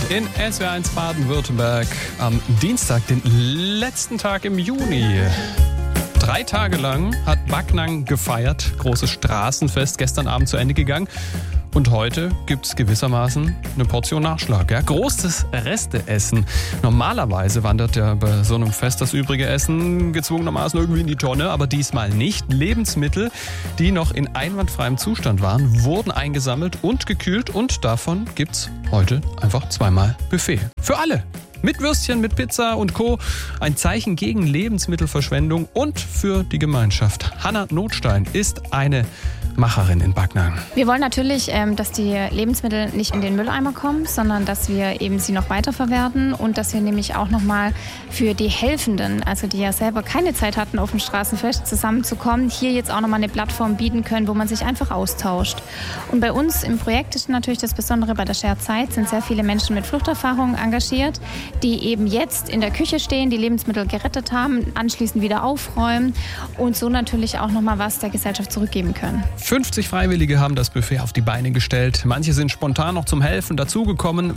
in SWR1 Baden-Württemberg am Dienstag, den letzten Tag im Juni. 3 Tage lang hat Backnang gefeiert, großes Straßenfest, gestern Abend zu Ende gegangen. Und heute gibt es gewissermaßen eine Portion Nachschlag. Ja? Großes Resteessen. Normalerweise wandert ja bei so einem Fest das übrige Essen gezwungenermaßen irgendwie in die Tonne, aber diesmal nicht. Lebensmittel, die noch in einwandfreiem Zustand waren, wurden eingesammelt und gekühlt und davon gibt's heute einfach zweimal Buffet. Für alle. Mit Würstchen, mit Pizza und Co. Ein Zeichen gegen Lebensmittelverschwendung und für die Gemeinschaft. Hanna Notstein ist eine Macherin in Backnang. Wir wollen natürlich, dass die Lebensmittel nicht in den Mülleimer kommen, sondern dass wir eben sie noch weiterverwerten und dass wir nämlich auch nochmal für die Helfenden, also die ja selber keine Zeit hatten, auf dem Straßenfest zusammenzukommen, hier jetzt auch nochmal eine Plattform bieten können, wo man sich einfach austauscht. Und bei uns im Projekt ist natürlich das Besondere, bei der Share Zeit sind sehr viele Menschen mit Fluchterfahrungen engagiert, die eben jetzt in der Küche stehen, die Lebensmittel gerettet haben, anschließend wieder aufräumen und so natürlich auch nochmal was der Gesellschaft zurückgeben können. 50 Freiwillige haben das Buffet auf die Beine gestellt. Manche sind spontan noch zum Helfen dazugekommen.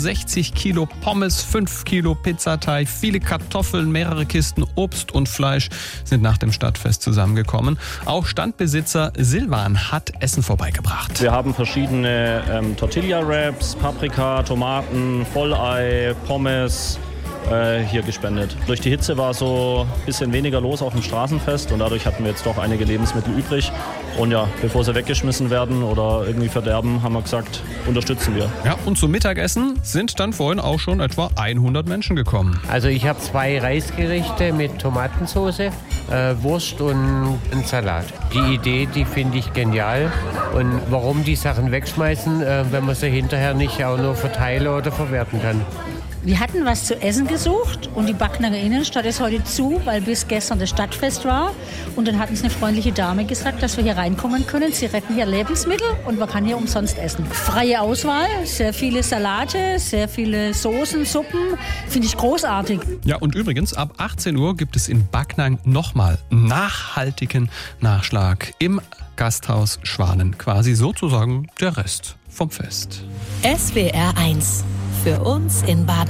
65 Kilo Pommes, 5 Kilo Pizzateig, viele Kartoffeln, mehrere Kisten Obst und Fleisch sind nach dem Stadtfest zusammengekommen. Auch Standbesitzer Silvan hat Essen vorbeigebracht. Wir haben verschiedene Tortilla-Wraps, Paprika, Tomaten, Vollei, Pommes hier gespendet. Durch die Hitze war so ein bisschen weniger los auf dem Straßenfest und dadurch hatten wir jetzt doch einige Lebensmittel übrig. Und ja, bevor sie weggeschmissen werden oder irgendwie verderben, haben wir gesagt, unterstützen wir. Ja, und zum Mittagessen sind dann vorhin auch schon etwa 100 Menschen gekommen. Also ich habe 2 Reisgerichte mit Tomatensauce, Wurst und einen Salat. Die Idee, die finde ich genial. Und warum die Sachen wegschmeißen, wenn man sie hinterher nicht auch nur verteilen oder verwerten kann. Wir hatten was zu essen gesucht und die Backnanger Innenstadt ist heute zu, weil bis gestern das Stadtfest war. Und dann hat uns eine freundliche Dame gesagt, dass wir hier reinkommen können. Sie retten hier Lebensmittel und man kann hier umsonst essen. Freie Auswahl, sehr viele Salate, sehr viele Soßen, Suppen. Finde ich großartig. Ja, und übrigens, ab 18 Uhr gibt es in Backnang nochmal nachhaltigen Nachschlag im Gasthaus Schwanen. Quasi sozusagen der Rest vom Fest. SWR1 für uns in Baden.